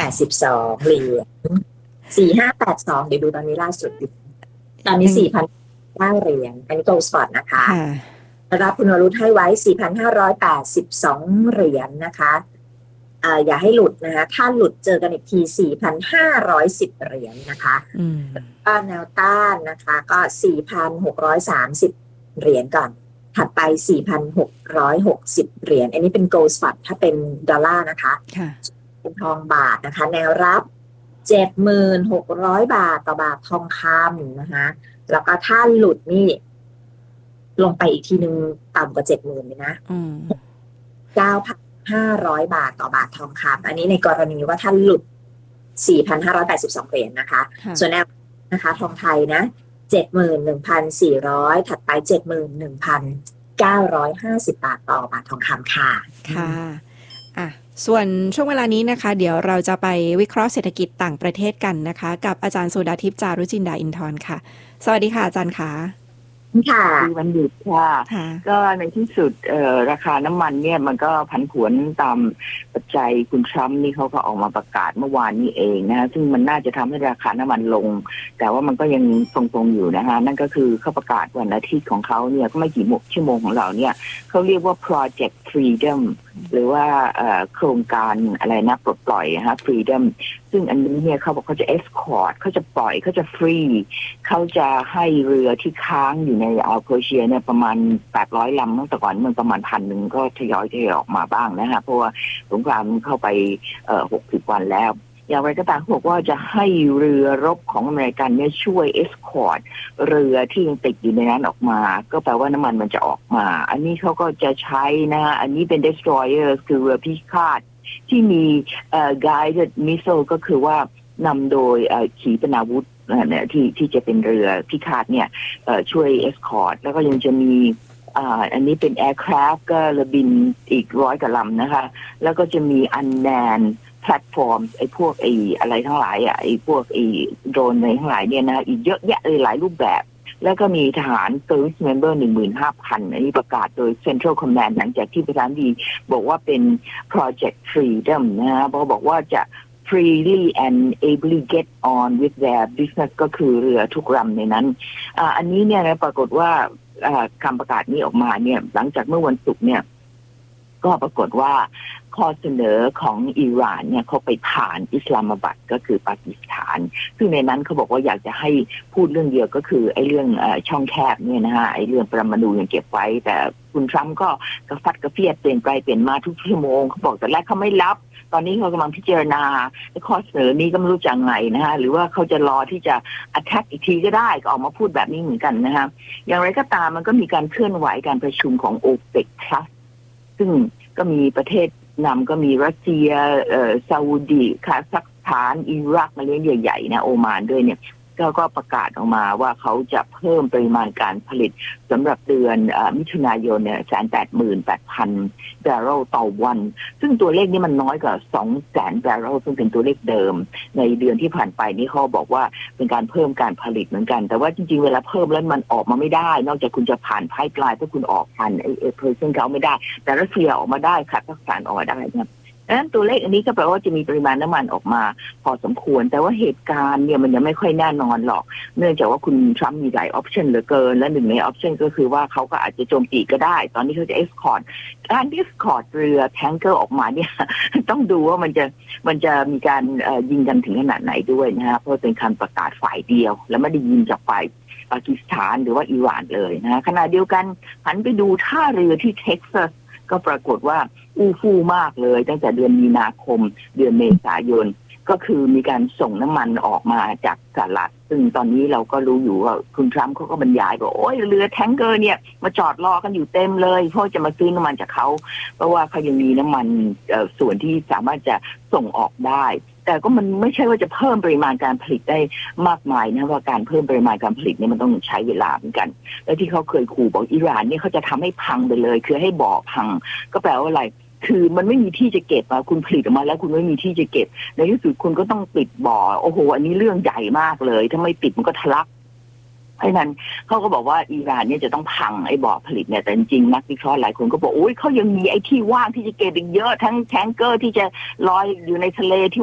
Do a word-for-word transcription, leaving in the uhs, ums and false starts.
ดสิบสองเหรียญสี่ห้าแปดสองเดี๋ยวดูตอนนี้ล่าสุดตอนนี้สี่พันเก้าเหรียญอันนี้ Gold Spot นะคะรับคุณวรุธให้ไว้ สี่พันห้าร้อยแปดสิบสองเหรียญนะคะอ่าอย่าให้หลุดนะคะถ้าหลุดเจอกันอีกที สี่พันห้าร้อยสิบเหรียญนะคะก็แนวต้านนะคะก็ สี่พันหกร้อยสามสิบเหรียญก่อนถัดไป สี่พันหกร้อยหกสิบเหรียญอันนี้เป็น Gold Spot ถ้าเป็นดอลลาร์นะคะเป็นทองบาทนะคะแนวรับ เจ็ดพันหกร้อย บาทต่อบาททองคำนะคะแล้วก็ถ้าหลุดนี่ลงไปอีกทีนึงต่ำกว่า เจ็ดหมื่น เลยนะ เก้าพันห้าร้อย บาทต่อบาททองคำอันนี้ในกรณีว่าถ้าหลุด สี่พันห้าร้อยแปดสิบสอง เหรียญนะคะส่วนแนวนะคะทองไทยนะ เจ็ดหมื่นหนึ่งพันสี่ร้อย ถัดไป เจ็ดหมื่นหนึ่งพันเก้าร้อยห้าสิบ บาทต่อบาททองคำค่ะค่ะอ่ะส่วนช่วงเวลานี้นะคะเดี๋ยวเราจะไปวิเคราะห์เศรษฐกิจต่างประเทศกันนะคะกับอาจารย์สุดาทิพย์จารุจินดาอินทร์ค่ะสวัสดีค่ะอาจารย์ค่ะค่ะวันหยุดค่ะก็ในที่สุดราคาน้ำมันเนี่ยมันก็ผันผวนตามปัจจัยคุณทรัมป์นี่เขาก็ออกมาประกาศเมื่อวานนี้เองนะซึ่งมันน่าจะทำให้ราคาน้ำมันลงแต่ว่ามันก็ยังทรงๆอยู่นะคะนั่นก็คือเขาประกาศวันอาทิตย์ของเขาเนี่ยก็ไม่กี่ชั่วโมงของเราเนี่ยเขาเรียกว่า Project Freedom หรือว่าโครงการอะไรนะปลดปล่อยฮะ Freedom ซึ่งอันนี้เนี่ยเขาบอกเขาจะ escort เขาจะปล่อยเขาจะ free เขาจะให้เรือที่ค้างอยู่ในอัลเปอร์เชียเนี่ยประมาณแปดร้อยลำตั้งแต่ก่อนมันประมาณพันหนึ่งก็ทยอยทยอยออกมาบ้างนะฮะเพราะว่าสงครามเข้าไปเอ่อหกสิบวันแล้วอย่างไรก็ตามเขาบอกว่าจะให้เรือรบของอเมริกันเนี่ยช่วย escort เรือที่ยังติดอยู่ในนั้นออกมาก็แปลว่าน้ำมันมันจะออกมาอันนี้เขาก็จะใช้นะฮะอันนี้เป็น destroyer คือเรือพิฆาตที่มีเอ่อ guided missile ก็คือว่านำโดยเอ่อขีปนาวุธเนี่ยที่ที่จะเป็นเรือพิฆาตเนี่ยเอ่อช่วย escort แล้วก็ยังจะมีอ่าอันนี้เป็น aircraft ก็เรือบินอีกร้อยกว่าลำนะคะแล้วก็จะมี unmanned platform ไอ้พวกไอ้อะไรทั้งหลายอ่ะไอ้พวกไอ้โดรนอะไรทั้งหลายเนี่ยนะอีกเยอะแยะเลยหลายรูปแบบแล้วก็มีทหาร service member หนึ่งหมื่นห้าพัน อันนี้ประกาศโดย Central Command หลังจากที่ประธานดีบอกว่าเป็น Project Freedom นะฮะบอกบอกว่าจะ freely and ably get on with their business ก็คือเรือทุกลำในนั้นอ่าอันนี้เนี่ยนะปรากฏว่าคำประกาศนี้ออกมาเนี่ยหลังจากเมื่อวันศุกร์เนี่ยก็ปรากฏว่าข้อเสนอของอิหร่านเนี่ยเขาไปผ่านอิสลามบัดก็คือปากีสถานซึ่งในนั้นเขาบอกว่าอยากจะให้พูดเรื่องเดียวก็คือไอ้เรื่องช่องแคบเนี่ยนะฮะไอ้เรื่องปรมาณูยังเก็บไว้แต่คุณทรัมป์ก็กระฟัดกระเฟียดเปลี่ยนไปเปลี่ยนมาทุกชั่วโมงเขาบอกแต่แรกเขาไม่รับตอนนี้เขากำลังพิจารณาข้อเสนอนี้ก็ไม่รู้จะไงนะฮะหรือว่าเขาจะรอที่จะ attack อีกทีก็ได้ก็ออกมาพูดแบบนี้เหมือนกันนะฮะอย่างไรก็ตามมันก็มีการเคลื่อนไหวการประชุมของ โอเปก Plus ซึ่งก็มีประเทศนำก็มีรัสเซียเอ่อซาอุดีคาซัคสถานอิรักมาเลี้ยงใหญ่ๆนะโอมานด้วยเนี่ยก็ก็ประกาศออกมาว่าเขาจะเพิ่มปริมาณการผลิตสำหรับเดือนมิถุนายนเนี่ย หนึ่งแสนแปดหมื่นแปดพัน บาร์เรลต่อวันซึ่งตัวเลขนี้มันน้อยกว่า สองแสน บาร์เรลซึ่งเป็นตัวเลขเดิมในเดือนที่ผ่านไปนี่เขาบอกว่าเป็นการเพิ่มการผลิตเหมือนกันแต่ว่าจริงๆเวลาเพิ่มแล้วมันออกมาไม่ได้นอกจากคุณจะผ่านไพป์ไลน์ถ้าคุณออกผ่านไอ้เพอร์เซ็นต์เขาไม่ได้แต่รัสเซียออกมาได้ค่ะซัคสถานออกมาได้นะดังนั้นตัวเลขอันนี้ก็แปลว่าจะมีปริมาณน้ำมันออกมาพอสมควรแต่ว่าเหตุการณ์เนี่ยมันยังไม่ค่อยแน่นอนหรอกเนื่องจากว่าคุณทรัมป์มีหลายออปชันเหลือเกินและหนึ่งในออปชันก็คือว่าเขาก็อาจจะโจมตีก็ได้ตอนนี้เขาจะเอ็กซ์คอร์ดการเอ็กซ์คอร์ดเรือแทงเกอร์ออกมาเนี่ยต้องดูว่ามันจะมันจะมีการยิงกันถึงขนาดไหนด้วยนะฮะเพราะเป็นการประกาศฝ่ายเดียวแล้วไม่ได้ยิงจากฝ่ายปากีสถานหรือว่าอิหร่านเลยนะขณะเดียวกันหันไปดูท่าเรือที่เท็กซัสก็ปรากฏว่าอู้ฟู่มากเลยตั้งแต่เดือนมีนาคมเดือนเมษายนก็คือมีการส่งน้ำมันออกมาจากสหรัฐซึ่งตอนนี้เราก็รู้อยู่ว่าคุณทรัมป์เขาก็บรรยายว่าโอ้ยเรือแทงเกอร์เนี่ยมาจอดรอกันอยู่เต็มเลยเพราะจะมาซื้อน้ำมันจากเขาเพราะว่าเขายังมีน้ำมันส่วนที่สามารถจะส่งออกได้แต่ก็มันไม่ใช่ว่าจะเพิ่มปริมาณการผลิตได้มากมายนะว่าการเพิ่มปริมาณการผลิตเนี่ยมันต้องใช้เวลาเหมือนกันแล้วที่เขาเคยขู่บอกอิหร่านเนี่ยเขาจะทำให้พังไปเลยคือให้บ่อพังก็แปลว่าอะไรคือมันไม่มีที่จะเก็บมาคุณผลิตออกมาแล้วคุณไม่มีที่จะเก็บในที่สุดคุณก็ต้องปิดบ่อโอ้โหอันนี้เรื่องใหญ่มากเลยถ้าไม่ปิดมันก็ทะลักเพราะนั้นเขาก็บอกว่าอิหร่านเนี่ยจะต้องพังไอ้บ่อผลิตเนี่ยแต่จริงๆนักวิเคราะห์หลายคนก็บอกโอ้ยเขายังมีไอ้ที่ว่างที่จะเก็บอีกเยอะทั้งแทงเกอร์ที่จะลอยอยู่ในทะเลที่